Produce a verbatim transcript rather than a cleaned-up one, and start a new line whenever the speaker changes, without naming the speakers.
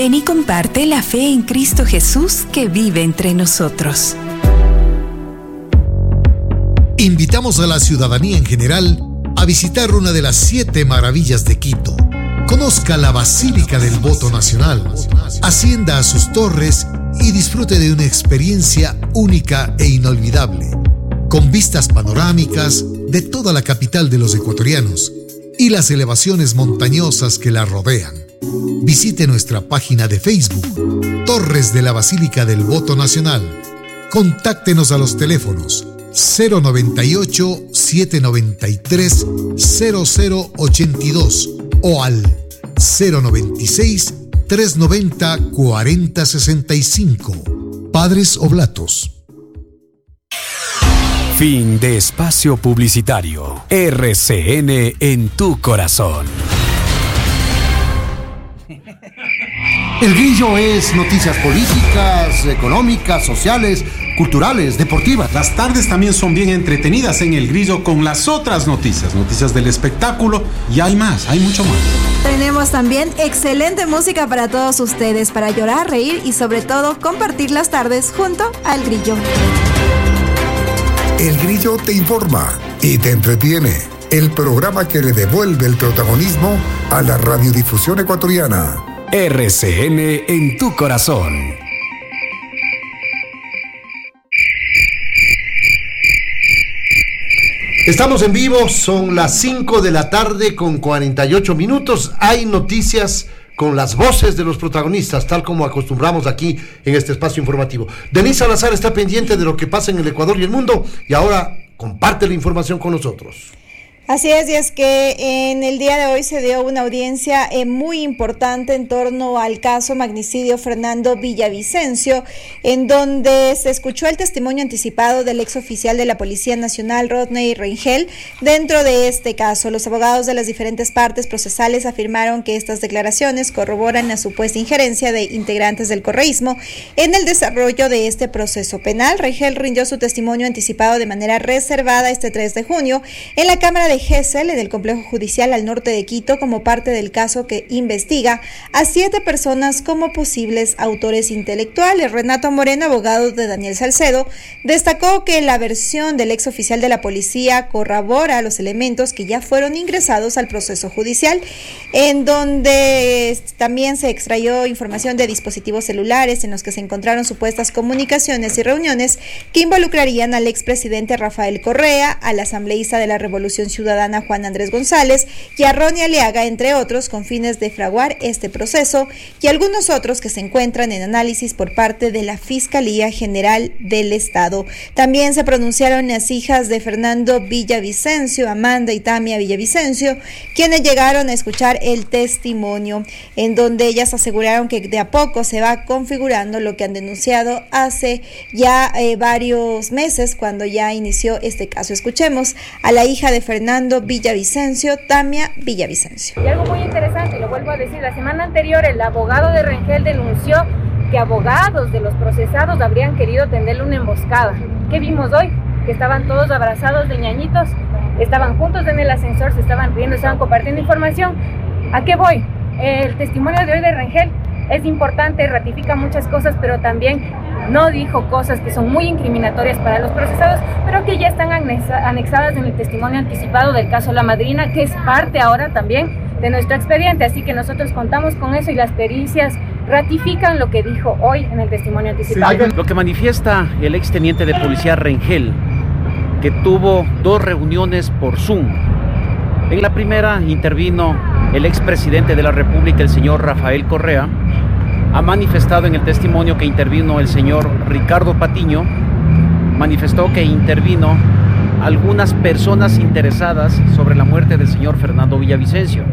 Ven y comparte la fe en Cristo Jesús que vive entre nosotros.
Invitamos a la ciudadanía en general a visitar una de las siete maravillas de Quito. Conozca la Basílica del Voto Nacional, ascienda a sus torres y disfrute de una experiencia única e inolvidable, con vistas panorámicas de toda la capital de los ecuatorianos y las elevaciones montañosas que la rodean. Visite nuestra página de Facebook, Torres de la Basílica del Voto Nacional. Contáctenos a los teléfonos cero noventa y ocho, setecientos noventa y tres, cero cero ochenta y dos o al cero noventa y seis, trescientos noventa, cuarenta sesenta y cinco. Padres Oblatos.
Fin de espacio publicitario. R C N en tu corazón.
El Grillo es noticias políticas, económicas, sociales, culturales, deportivas.
Las tardes también son bien entretenidas en El Grillo con las otras noticias, noticias del espectáculo y hay más, hay mucho más.
Tenemos también excelente música para todos ustedes, para llorar, reír y sobre todo compartir las tardes junto al Grillo.
El Grillo te informa y te entretiene. El programa que le devuelve el protagonismo a la radiodifusión ecuatoriana.
R C N en tu corazón.
Estamos en vivo, son las cinco de la tarde con cuarenta y ocho minutos. Hay noticias con las voces de los protagonistas, tal como acostumbramos aquí en este espacio informativo. Denise Salazar está pendiente de lo que pasa en el Ecuador y el mundo y ahora comparte la información con nosotros.
Así es, y es que en el día de hoy se dio una audiencia eh, muy importante en torno al caso magnicidio Fernando Villavicencio, en donde se escuchó el testimonio anticipado del ex oficial de la Policía Nacional, Rodney Rengel. Dentro de este caso, los abogados de las diferentes partes procesales afirmaron que estas declaraciones corroboran la supuesta injerencia de integrantes del correísmo en el desarrollo de este proceso penal. Rengel rindió su testimonio anticipado de manera reservada este tres de junio en la Cámara de Gesell del Complejo Judicial al norte de Quito como parte del caso que investiga a siete personas como posibles autores intelectuales. Renato Moreno, abogado de Daniel Salcedo, destacó que la versión del ex oficial de la policía corrobora los elementos que ya fueron ingresados al proceso judicial, en donde también se extrayó información de dispositivos celulares en los que se encontraron supuestas comunicaciones y reuniones que involucrarían al expresidente Rafael Correa, al asambleísta de la Revolución Ciudadana Juan Andrés González y a Ronnie Aliaga, entre otros, con fines de fraguar este proceso, y algunos otros que se encuentran en análisis por parte de la Fiscalía General del Estado. También se pronunciaron las hijas de Fernando Villavicencio, Amanda y Tamia Villavicencio, quienes llegaron a escuchar el testimonio, en donde ellas aseguraron que de a poco se va configurando lo que han denunciado hace ya eh, varios meses, cuando ya inició este caso. Escuchemos a la hija de Fernando Villavicencio, Tamia Villavicencio.
Y algo muy interesante, y lo vuelvo a decir, la semana anterior el abogado de Rengel denunció que abogados de los procesados habrían querido tenderle una emboscada. ¿Qué vimos hoy? Que estaban todos abrazados de ñañitos, estaban juntos en el ascensor, se estaban riendo, estaban compartiendo información. ¿A qué voy? El testimonio de hoy de Rengel es importante, ratifica muchas cosas, pero también no dijo cosas que son muy incriminatorias para los procesados, pero que ya están anexa, anexadas en el testimonio anticipado del caso La Madrina, que es parte ahora también de nuestro expediente. Así que nosotros contamos con eso y las pericias ratifican lo que dijo hoy en el testimonio anticipado.
Sí. Lo que manifiesta el exteniente de policía Rengel, que tuvo dos reuniones por Zoom. En la primera intervino el expresidente de la República, el señor Rafael Correa. Ha manifestado en el testimonio que intervino el señor Ricardo Patiño, manifestó que intervino algunas personas interesadas sobre la muerte del señor Fernando Villavicencio.